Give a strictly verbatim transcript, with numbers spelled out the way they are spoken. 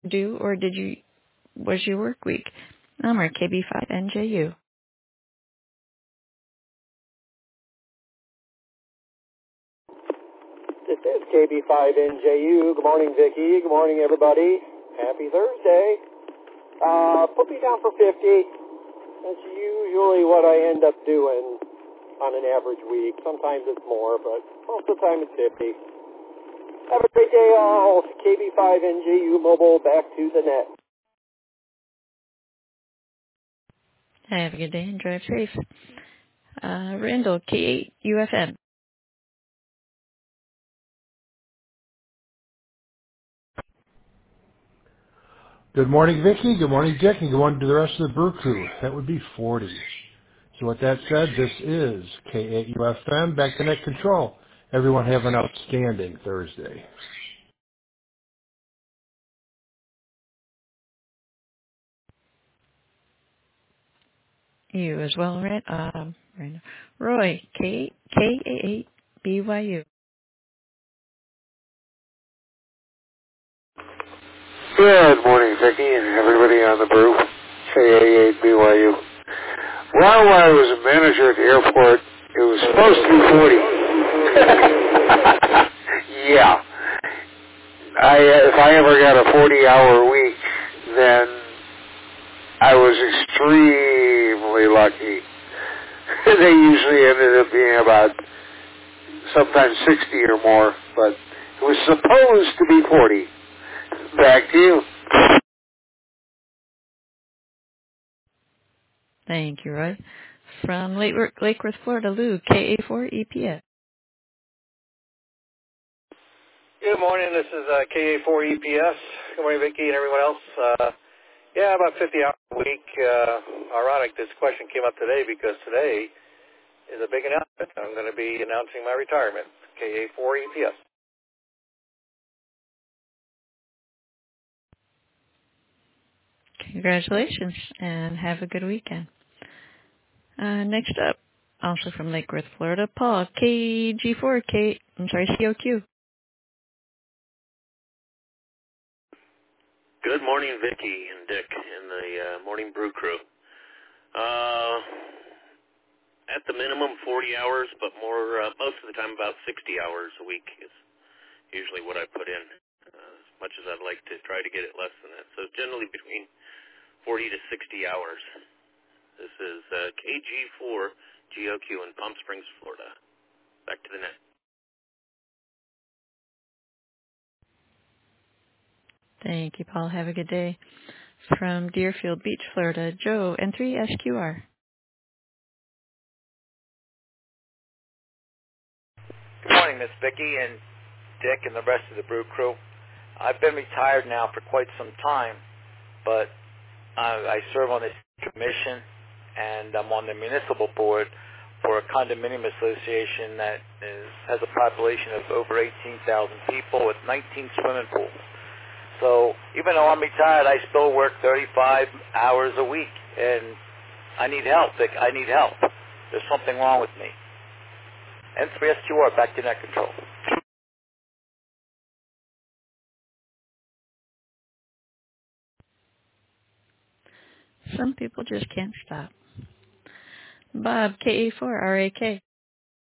do, or did you, was your work week? Elmer, K B five N J U. This is K B five N J U. Good morning, Vicki. Good morning, everybody. Happy Thursday. Uh, put me down for fifty. That's usually what I end up doing on an average week. Sometimes it's more, but most of the time it's fifty. Have a great day, all. K B five N J U Mobile, back to the net. Have a good day and drive safe. Uh, Randall, K eight U F M. Good morning, Vicki. Good morning, Dick. And good morning to the rest of the Brew Crew. That would be forty. So with that said, this is K eight U F M, back to net control. Everyone have an outstanding Thursday. You as well, right? Um, Randall. Roy, K K eight B Y U. Good morning, Vicki, and everybody on the brew. K A eight B Y U. While I was a manager at the airport, it was supposed to be forty. Yeah. I, if I ever got a forty-hour week, then I was extremely lucky. They usually ended up being about sometimes sixty or more, but it was supposed to be forty. Back to you. Thank you, Roy. From Lake, Lake Worth, Florida, Lou, K A four E P S. Good morning. This is uh, K A four E P S. Good morning, Vicki and everyone else. Uh, yeah, about fifty hours a week. Uh, ironic this question came up today because today is a big announcement. I'm going to be announcing my retirement. K A four E P S. Congratulations, and have a good weekend. Uh, next up, also from Lake Worth, Florida, Paul, K G four, K, I'm sorry, C O Q. Good morning, Vicki and Dick and the uh, Morning Brew Crew. Uh, at the minimum, forty hours, but more, uh, most of the time, about sixty hours a week is usually what I put in, uh, as much as I'd like to try to get it less than that. So generally between forty to sixty hours. This is uh, K G four G O Q in Palm Springs, Florida. Back to the net. Thank you, Paul. Have a good day. From Deerfield Beach, Florida, Joe, N three S Q R. Good morning, Miss Vicki and Dick and the rest of the Brew Crew. I've been retired now for quite some time, but uh, I serve on this commission, and I'm on the municipal board for a condominium association that is, has a population of over eighteen thousand people with nineteen swimming pools. So even though I'm retired, I still work thirty-five hours a week, and I need help, Vic. I need help. There's something wrong with me. N three S Q R, back to net control. Some people just can't stop. Bob, K A four R A K.